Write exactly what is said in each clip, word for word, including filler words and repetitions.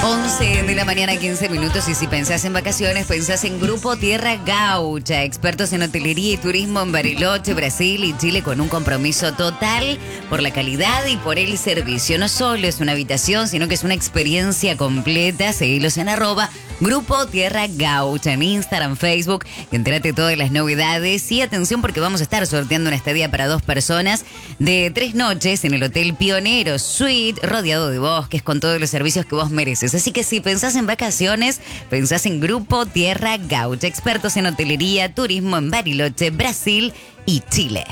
once de la mañana, quince minutos. Y si pensás en vacaciones, pensás en Grupo Tierra Gaucha, expertos en hotelería y turismo en Bariloche, Brasil y Chile, con un compromiso total por la calidad y por el servicio. No solo es una habitación, sino que es una experiencia completa. Seguilos en arroba Grupo Tierra Gaucha en Instagram, Facebook, y entérate de todas las novedades. Y atención, porque vamos a estar sorteando una estadía para dos personas de tres noches en el Hotel Pionero Suite, rodeado de bosques, con todos los servicios que vos mereces. Así que si pensás en vacaciones, pensás en Grupo Tierra Gaucha, expertos en hotelería, turismo en Bariloche, Brasil y Chile.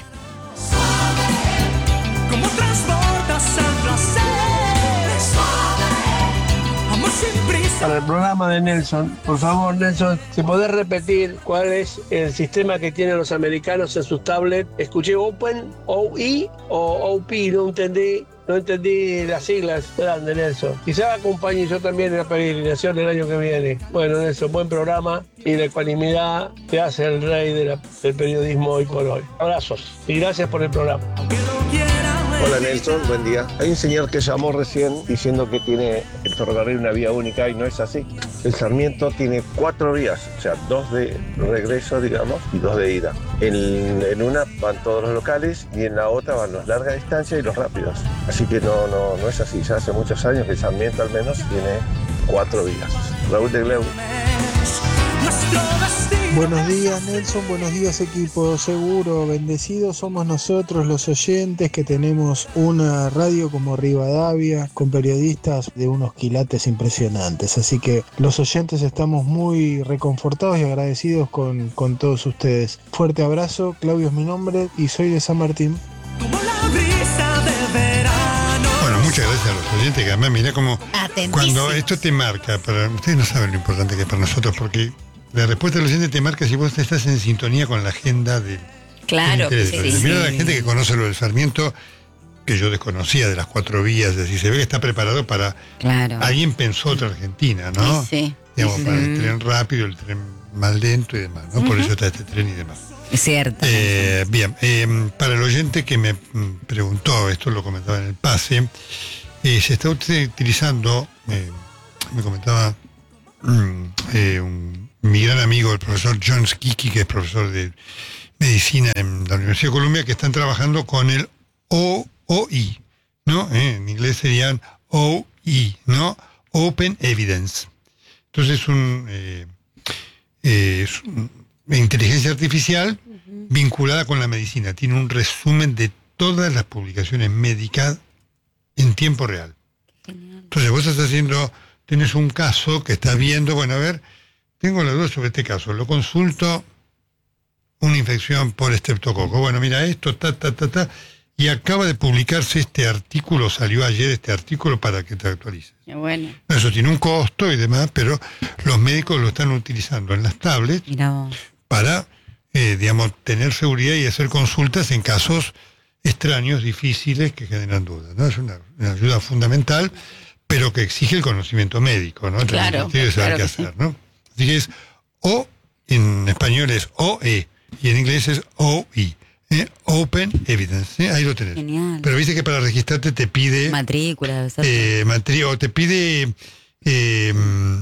¿Cómo transportas el placer? Suave, amor sin prisa. Para el programa de Nelson, por favor, Nelson, si podés repetir cuál es el sistema que tienen los americanos en sus tablets. Escuché Open, O I o O P, no entendí. No entendí las siglas. Grande, Nelson. Quizás acompañe yo también en la peregrinación el año que viene. Bueno, Nelson, buen programa y la ecuanimidad te hace el rey de la, del periodismo hoy por hoy. Abrazos y gracias por el programa. Hola Nelson, buen día. Hay un señor que llamó recién diciendo que tiene el ferrocarril una vía única y no es así. El Sarmiento tiene cuatro vías, o sea, dos de regreso, digamos, y dos de ida. En, en una van todos los locales y en la otra van los larga distancia y los rápidos. Así que no, no, no es así. Ya hace muchos años que el Sarmiento al menos tiene cuatro vías. Raúl de Gleu. Buenos días Nelson, buenos días equipo seguro, bendecidos somos nosotros los oyentes que tenemos una radio como Rivadavia con periodistas de unos quilates impresionantes, así que los oyentes estamos muy reconfortados y agradecidos con, con todos ustedes. Fuerte abrazo, Claudio es mi nombre y soy de San Martín. Bueno, muchas gracias a los oyentes, que además mirá como cuando esto te marca, para ustedes no saben lo importante que es para nosotros, porque la respuesta del oyente te marca si vos estás en sintonía con la agenda de... Claro, de sí, sí, sí. Mira la gente que conoce lo del Sarmiento, que yo desconocía, de las cuatro vías, es decir, se ve que está preparado para... Claro. Alguien pensó otra Argentina, ¿no? Sí. Digamos, Sí. para el tren rápido, el tren más lento y demás, ¿no? Uh-huh. Por eso está este tren y demás. Es cierto. Eh, bien, eh, para el oyente que me preguntó, esto lo comentaba en el pase, eh, se está utilizando, eh, me comentaba eh, un, mi gran amigo, el profesor John Skiki, que es profesor de medicina en la Universidad de Columbia, que están trabajando con el O I, ¿no? Eh, en inglés serían O I, ¿no? Open Evidence. Entonces, un, eh, eh, es un, inteligencia artificial uh-huh. vinculada con la medicina. Tiene un resumen de todas las publicaciones médicas en tiempo real. Genial. Entonces, vos estás haciendo, tenés un caso que estás viendo, bueno, a ver, tengo la duda sobre este caso, lo consulto, una infección por estreptococo. Bueno, mira esto, ta, ta, ta, ta, y acaba de publicarse este artículo, salió ayer este artículo para que te actualices. Qué bueno. Eso tiene un costo y demás, pero los médicos lo están utilizando en las tablets para, eh, digamos, tener seguridad y hacer consultas en casos extraños, difíciles, que generan dudas, ¿no? Es una, una ayuda fundamental, pero que exige el conocimiento médico, ¿no? Claro, tiene que saber claro qué que hacer, ¿no? Así que es O, en español es O E, y en inglés es O I. ¿Eh? Open Evidence, ¿eh? Ahí lo tenés. Genial. Pero viste que para registrarte te pide... Matrícula, eh, matrícula, o te pide... Eh,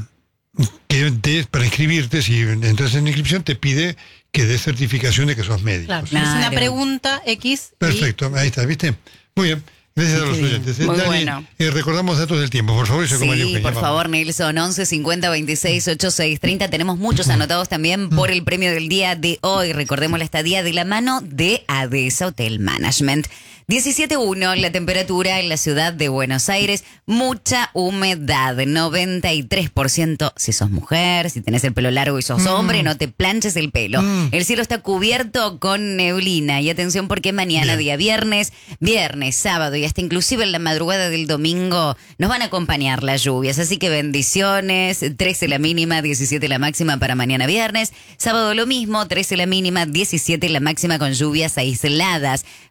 que des, para inscribirte, si entras en inscripción, te pide que des certificación de que sos médico. Claro, ¿sí? es una pregunta X. Perfecto, y... ahí está, ¿viste? Muy bien. Gracias a los oyentes. Muy Dani, bueno. eh, recordamos datos del tiempo, por favor. Sí, por favor, Nelson, once cincuenta veintiséis ochenta y seis treinta. Tenemos muchos anotados también por el premio del día de hoy. Recordemos la estadía de la mano de ADESA Hotel Management. diecisiete punto uno la temperatura en la ciudad de Buenos Aires, mucha humedad, noventa y tres por ciento si sos mujer, si tenés el pelo largo y sos mm. hombre, no te planches el pelo. Mm. El cielo está cubierto con neblina y atención porque mañana, Bien. día viernes, viernes, sábado y hasta inclusive en la madrugada del domingo nos van a acompañar las lluvias, así que bendiciones, trece la mínima, diecisiete la máxima para mañana viernes, sábado lo mismo, trece la mínima, diecisiete la máxima con lluvias aisladas.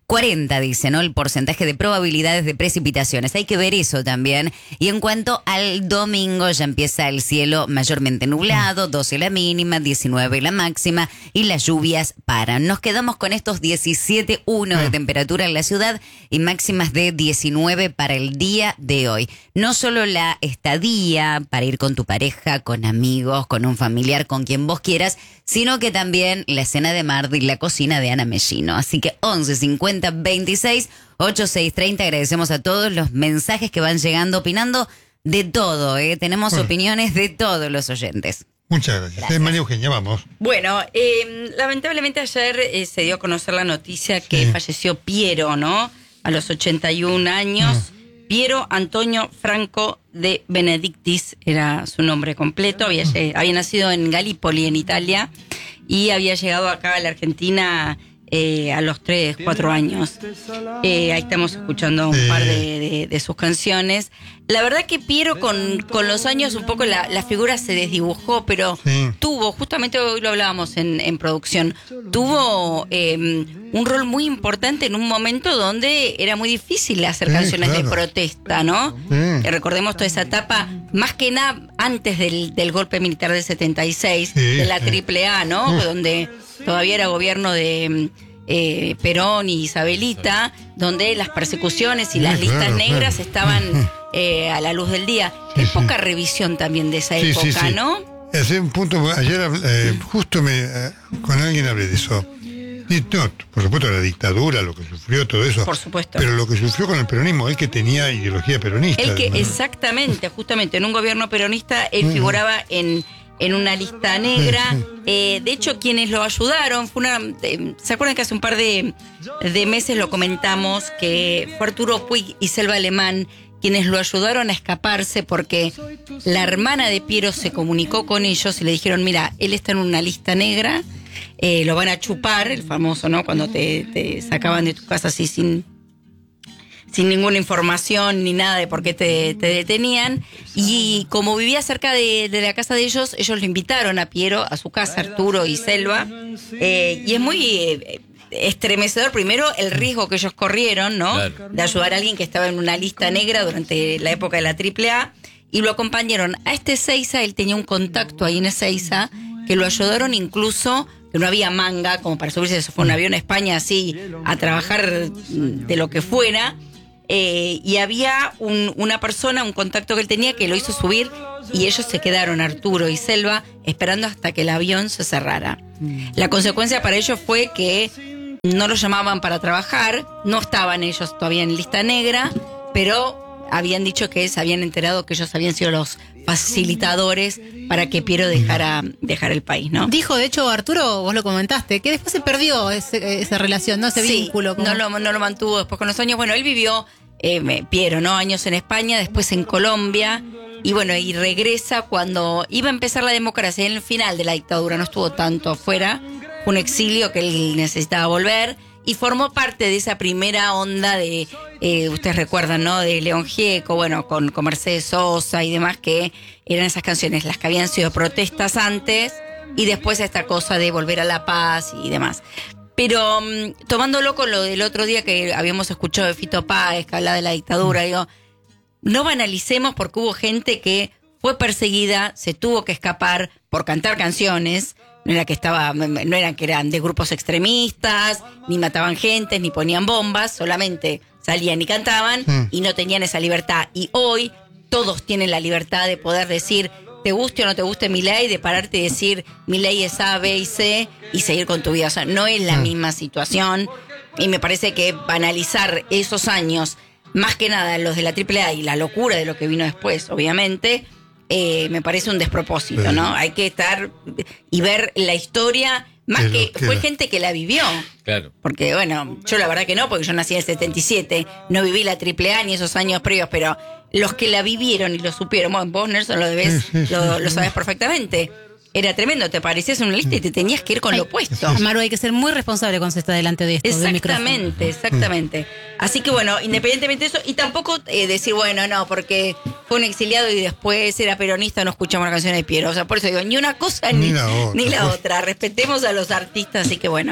cuarenta dice, ¿no? El porcentaje de probabilidades de precipitaciones. Hay que ver eso también. Y en cuanto al domingo, ya empieza el cielo mayormente nublado, doce la mínima, diecinueve la máxima y las lluvias paran. Nos quedamos con estos diecisiete punto uno de temperatura en la ciudad y máximas de diecinueve para el día de hoy. No solo la estadía para ir con tu pareja, con amigos, con un familiar, con quien vos quieras, sino que también la cena de Mardi y la cocina de Ana Mellino. Así que once cincuenta veintiséis ochenta y seis treinta. Agradecemos a todos los mensajes que van llegando opinando de todo, ¿eh? Tenemos Bueno. opiniones de todos los oyentes. Muchas gracias. Gracias. Eh, María Eugenia, vamos. Bueno, eh, lamentablemente ayer eh, se dio a conocer la noticia que Sí. falleció Piero, ¿no? A los ochenta y un años. Piero Antonio Franco de Benedictis era su nombre completo. Había, lleg- había nacido en Galípoli, en Italia, y había llegado acá a la Argentina eh, a los tres, cuatro años. Eh, ahí estamos escuchando un Sí. par de, de- de sus canciones. La verdad que Piero con, con los años un poco la, la figura se desdibujó, pero Sí. tuvo, justamente hoy lo hablábamos en, en producción, tuvo eh, un rol muy importante en un momento donde era muy difícil hacer Sí, canciones de claro. protesta, ¿no? Sí. Eh, recordemos toda esa etapa, más que nada antes del, del golpe militar del setenta y seis, Sí, de la sí. triple A, ¿no? Uf. Donde todavía era gobierno de eh, Perón y Isabelita, donde las persecuciones y Sí, las listas claro, negras claro. estaban eh, a la luz del día. Qué Sí, sí. poca revisión también de esa Sí, época, sí, sí. ¿no? Hace un punto, ayer eh, justo me eh, con alguien hablé de eso. Y no, por supuesto la dictadura, lo que sufrió, todo eso. Por supuesto. Pero lo que sufrió con el peronismo, él que tenía ideología peronista. Él que además. exactamente, justamente en un gobierno peronista, él figuraba en, en una lista negra. Eh, de hecho, quienes lo ayudaron, fue una, eh, ¿se acuerdan que hace un par de, de meses lo comentamos? Que fue Arturo Puig y Selva Alemán quienes lo ayudaron a escaparse porque la hermana de Piero se comunicó con ellos y le dijeron, mira, él está en una lista negra, eh, lo van a chupar, el famoso, ¿no? Cuando te, te sacaban de tu casa así sin... sin ninguna información ni nada de por qué te, te detenían. Y como vivía cerca de, de la casa de ellos, ellos lo invitaron a Piero, a su casa, Arturo y Selva. Eh, y es muy eh, estremecedor, primero, el riesgo que ellos corrieron, ¿no? Claro. De ayudar a alguien que estaba en una lista negra durante la época de la triple A. Y lo acompañaron a este Ezeiza, él tenía un contacto ahí en Ezeiza, que lo ayudaron incluso, que no había manga, como para subirse, se fue un avión a España así, a trabajar de lo que fuera. Eh, y había un- una persona, un contacto que él tenía que lo hizo subir y ellos se quedaron, Arturo y Selva, esperando hasta que el avión se cerrara. La consecuencia para ellos fue que no los llamaban para trabajar, no estaban ellos todavía en lista negra, pero habían dicho que se habían enterado que ellos habían sido los facilitadores para que Piero dejara, dejara el país, ¿no? Dijo, de hecho, Arturo, vos lo comentaste, que después se perdió ese- esa relación, ¿no? Ese Sí, vínculo. como- no lo, no lo mantuvo después con los años. Bueno, él vivió, eh, me- Piero, ¿no? Años en España, después en Colombia. Y bueno, y regresa cuando iba a empezar la democracia, en el final de la dictadura, no estuvo tanto afuera. Fue un exilio que él necesitaba volver. Y formó parte de esa primera onda de, eh, ustedes recuerdan, ¿no? De León Gieco, bueno, con, con Mercedes Sosa y demás, que eran esas canciones, las que habían sido protestas antes, y después esta cosa de volver a la paz y demás. Pero um, tomándolo con lo del otro día que habíamos escuchado de Fito Páez, que hablaba de la dictadura, digo, no banalicemos porque hubo gente que fue perseguida, se tuvo que escapar por cantar canciones. No era que estaba, no eran que eran de grupos extremistas, ni mataban gente, ni ponían bombas, solamente salían y cantaban Mm. y no tenían esa libertad. Y hoy todos tienen la libertad de poder decir, te guste o no te guste mi ley, de pararte y decir, mi ley es A, B y C y seguir con tu vida. O sea, no es la Mm. misma situación y me parece que banalizar esos años, más que nada los de la triple A y la locura de lo que vino después, obviamente, eh, me parece un despropósito, Sí. ¿no? Hay que estar y ver la historia, más Que que, lo que fue era. gente que la vivió. Claro. Porque, bueno, yo la verdad que no, porque yo nací en el setenta y siete, no viví la triple A ni esos años previos, pero los que la vivieron y lo supieron, bueno, vos, Nelson, lo debes, Sí, sí, sí, lo, sí. lo sabes perfectamente. Era tremendo, te parecías en una lista y te tenías que ir con lo opuesto. Amaru, hay que ser muy responsable cuando se está delante de esto. del micrófono. Exactamente, exactamente. Así que bueno, independientemente de eso, y tampoco eh, decir, bueno, no, porque fue un exiliado y después era peronista, no escuchamos la canción de Piero. O sea, por eso digo, ni una cosa ni, Ni la otra. ni la otra. Respetemos a los artistas, así que bueno,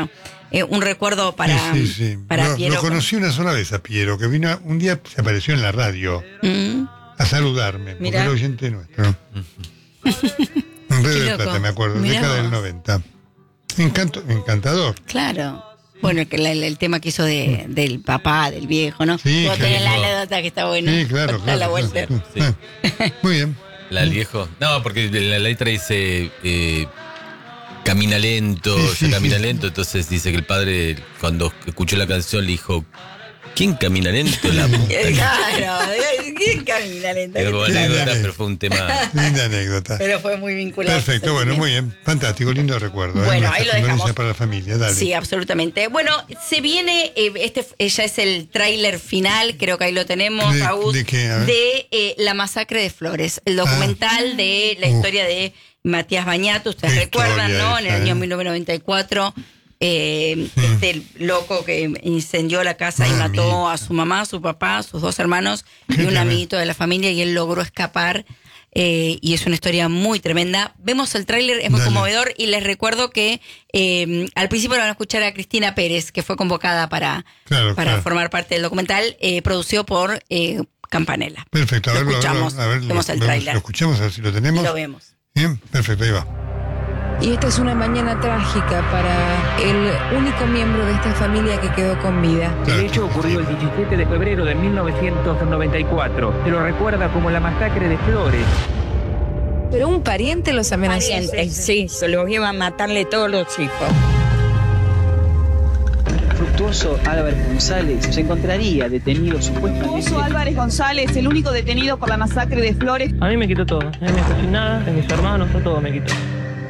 eh, un recuerdo para, sí, sí, sí. para lo, Piero. Lo conocí una sola vez a Piero, que vino un día, se apareció en la radio Mm. a saludarme, porque Mirá. era oyente nuestro. En Río de Plata, me acuerdo, Mirá década vos. del noventa. Encanto, encantador. Claro. Bueno, el, el, el tema que hizo de, del papá, del viejo, ¿no? Sí, Vos qué tenés la lindo. anécdota que está buena. Sí, claro, Contá claro. la vuelta. claro. Sí. Ah, muy bien. La del viejo. No, porque la letra dice eh, camina lento, Sí, se sí, camina sí. lento. Entonces dice que el padre, cuando escuchó la canción, le dijo: ¿quién camina lento? La puta. que-". Claro, ¿quién camina lenta? Pero, Sí, anécdota, dale. pero fue un tema. Linda anécdota. Pero fue muy vinculado. Perfecto, bueno, muy bien. Fantástico, lindo recuerdo. ¿eh? Bueno, Nuestra ahí lo condolencia dejamos. para la familia, dale. Sí, absolutamente. Bueno, se viene, eh, este eh, ya es el tráiler final, creo que ahí lo tenemos, ¿De- Agus, de qué? A ver. de, eh, La Masacre de Flores, el documental de la Uf. historia de Matías Bañato, ustedes Qué recuerdan, historia ¿no? En el esa, año ¿eh? mil novecientos noventa y cuatro, eh, este loco que incendió la casa y mató Mamita. a su mamá, a su papá, a sus dos hermanos Qué y un tremendo. amiguito de la familia, y él logró escapar. Eh, y es una historia muy tremenda. Vemos el tráiler, es muy Dale. conmovedor, y les recuerdo que eh, al principio van a escuchar a Cristina Pérez, que fue convocada para, Claro, para claro. formar parte del documental, eh, producido por eh, Campanella. Perfecto, a Lo ver, a ver, escuchamos, a ver, vemos lo, el vemos, tráiler. lo escuchamos, a ver si lo tenemos. Lo vemos. Bien, perfecto, ahí va. Y esta es una mañana trágica para el único miembro de esta familia que quedó con vida. Claro, El hecho ocurrió el sí. diecisiete de febrero de mil novecientos noventa y cuatro. Se lo recuerda como la masacre de Flores. Pero un pariente los amenazó. Parientes, sí, se los iba a matarle todos los hijos. Fructuoso Álvarez González se encontraría detenido supuestamente. Fructuoso Álvarez González, el único detenido por la masacre de Flores. A mí me quitó todo. A mí me dejó sin nada, de mis hermanos, todo me quitó.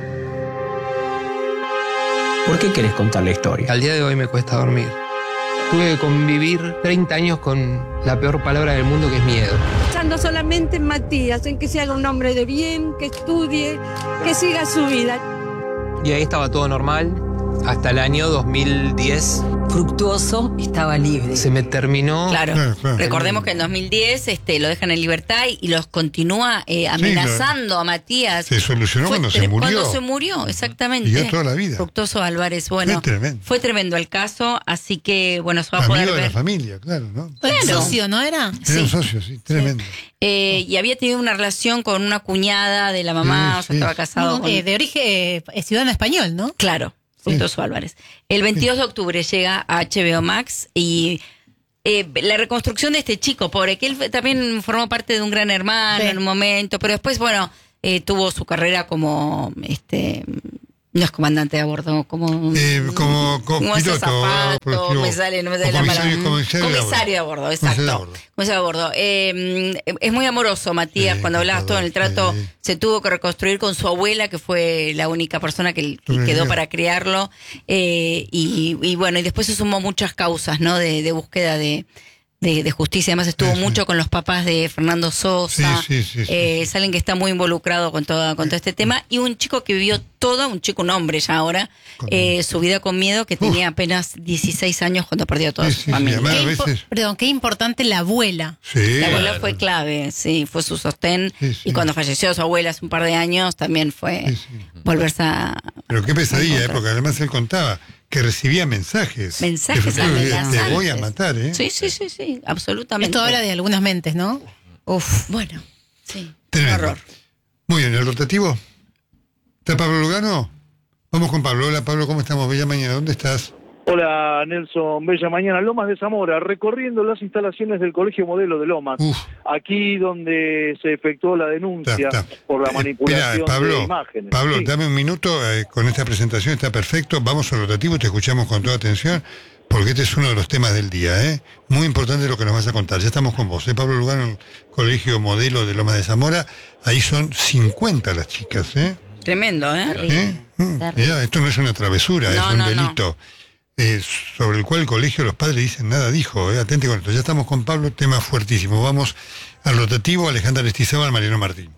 ¿Por qué querés contar la historia? Al día de hoy me cuesta dormir. Tuve que convivir treinta años con la peor palabra del mundo, que es miedo. Pensando solamente en Matías, en que se haga un hombre de bien, que estudie, que siga su vida. Y ahí estaba todo normal, hasta el año dos mil diez. Fructuoso estaba libre. Se me terminó. Claro. Claro, claro. Recordemos que en dos mil diez este, lo dejan en libertad y, y los continúa eh, amenazando a Matías. Se solucionó Fue cuando se tre- murió. Cuando se murió, exactamente. Siguió toda la vida. Fructuoso Álvarez, bueno. Fue tremendo. Fue tremendo el caso, así que, bueno, se va a Amigo poder de la ver. familia, claro, ¿no? Claro. Socio, ¿no era? Era Sí. un socio, sí, tremendo. Eh, y había tenido una relación con una cuñada de la mamá, Sí, o sea, sí. estaba casado No, con... eh, de origen eh, ciudadano español, ¿no? Claro, Fructuoso Álvarez. El veintidós de octubre llega a H B O Max y eh, la reconstrucción de este chico, pobre, que él fue- también formó parte de Un Gran Hermano Sí. en un momento, pero después, bueno, eh, tuvo su carrera como, este, no es comandante de a bordo, como... Eh, como co- como piloto, azafato, productivo, me sale, no me o sale la comisario- palabra. comisario de a bordo. Comisario de a bordo, Comisario exacto. de a bordo. Comisario de a bordo. Eh, es muy amoroso, Matías, Sí, cuando hablabas todo en el trato, sí. se tuvo que reconstruir con su abuela, que fue la única persona que, que Sobrevivió. quedó para criarlo. Eh, y, y bueno, y después se sumó muchas causas, ¿no? De, de búsqueda de, de, de justicia. Además estuvo Sí, sí. mucho con los papás de Fernando Sosa. Sí, sí, sí, sí, Eh, sí. Es alguien que está muy involucrado con todo, con todo este tema. Y un chico que vivió toda, un chico, un hombre ya ahora, Con- eh, su vida con miedo, que tenía apenas dieciséis años cuando perdió a toda Sí, su sí, sí, familia. además a Qué impo- veces- Perdón, qué importante la abuela. Sí. La abuela fue clave, sí, fue su sostén. Sí, sí. Y cuando falleció su abuela hace un par de años, también fue Sí, sí. volverse a... Pero qué pesadilla, ¿eh? encontrar. Porque además él contaba que recibía mensajes. Mensajes Que Fructuoso decía, amenazantes. te voy a matar, ¿eh? Sí, sí, sí, sí, absolutamente. Esto habla de algunas mentes, ¿no? Uf, bueno, sí. Tremendo. Horror. Muy bien, el rotativo. ¿Está Pablo Lugano? Vamos con Pablo. Hola Pablo, ¿cómo estamos? Bella mañana, ¿dónde estás? Hola Nelson, bella mañana, Lomas de Zamora, recorriendo las instalaciones del Colegio Modelo de Lomas, Uf. aquí donde se efectuó la denuncia Está, está. por la Eh, manipulación Espera, Pablo, de imágenes. Pablo, Sí. dame un minuto, eh, con esta presentación está perfecto, vamos al rotativo, te escuchamos con toda atención, porque este es uno de los temas del día, ¿eh? Muy importante lo que nos vas a contar, ya estamos con vos, ¿eh? Pablo Lugano, en el Colegio Modelo de Lomas de Zamora, ahí son cincuenta las chicas, ¿eh? Tremendo, ¿eh? ¿Eh? Mm, mirá, esto no es una travesura, No, es un no, no. delito. Eh, sobre el cual el colegio, los padres dicen nada dijo, eh, atente con esto. Ya estamos con Pablo, tema fuertísimo. Vamos al rotativo, Alejandra Aristizábal, Mariano Martín.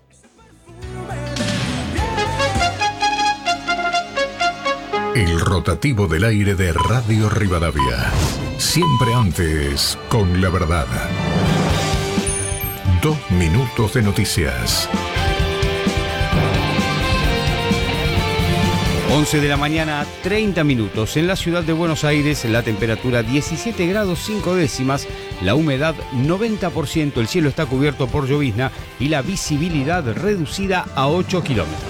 El rotativo del aire de Radio Rivadavia. Siempre antes, con la verdad. Dos minutos de noticias. once de la mañana, treinta minutos. En la ciudad de Buenos Aires, la temperatura diecisiete grados cinco décimas, la humedad noventa por ciento, el cielo está cubierto por llovizna y la visibilidad reducida a ocho kilómetros.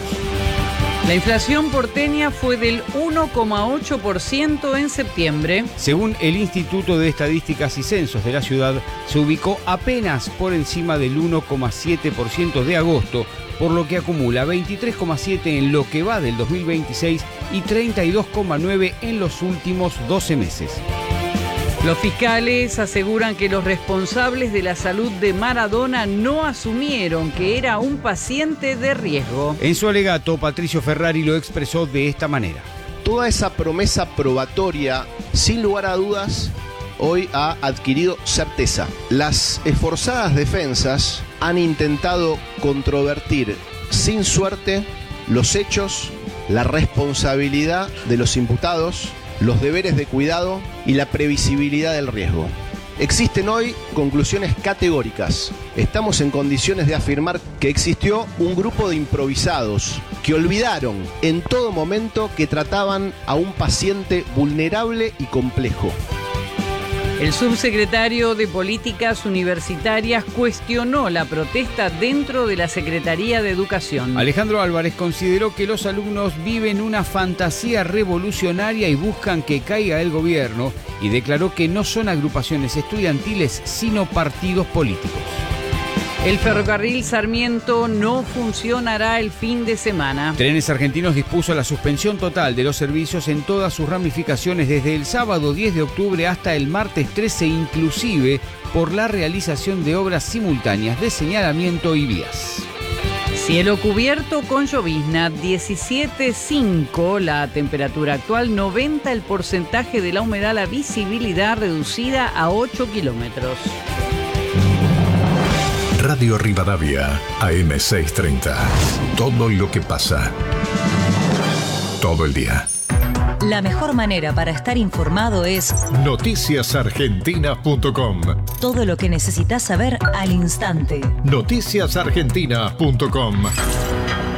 La inflación porteña fue del uno coma ocho por ciento en septiembre. Según el Instituto de Estadísticas y Censos de la ciudad, se ubicó apenas por encima del uno coma siete por ciento de agosto, por lo que acumula veintitrés coma siete por ciento en lo que va del dos mil veintiséis y treinta y dos coma nueve por ciento en los últimos doce meses. Los fiscales aseguran que los responsables de la salud de Maradona no asumieron que era un paciente de riesgo. En su alegato, Patricio Ferrari lo expresó de esta manera. Toda esa promesa probatoria, sin lugar a dudas, hoy ha adquirido certeza. Las esforzadas defensas han intentado controvertir sin suerte los hechos, la responsabilidad de los imputados, los deberes de cuidado y la previsibilidad del riesgo. Existen hoy conclusiones categóricas. Estamos en condiciones de afirmar que existió un grupo de improvisados que olvidaron en todo momento que trataban a un paciente vulnerable y complejo. El subsecretario de Políticas Universitarias cuestionó la protesta dentro de la Secretaría de Educación. Alejandro Álvarez consideró que los alumnos viven una fantasía revolucionaria y buscan que caiga el gobierno, y declaró que no son agrupaciones estudiantiles, sino partidos políticos. El ferrocarril Sarmiento no funcionará el fin de semana. Trenes Argentinos dispuso la suspensión total de los servicios en todas sus ramificaciones desde el sábado diez de octubre hasta el martes trece, inclusive por la realización de obras simultáneas de señalamiento y vías. Cielo cubierto con llovizna, diecisiete coma cinco la temperatura actual, noventa el porcentaje de la humedad, la visibilidad reducida a ocho kilómetros. Radio Rivadavia, A M seiscientos treinta. Todo lo que pasa. Todo el día. La mejor manera para estar informado es noticias argentinas punto com. Todo lo que necesitas saber al instante. noticias argentinas punto com.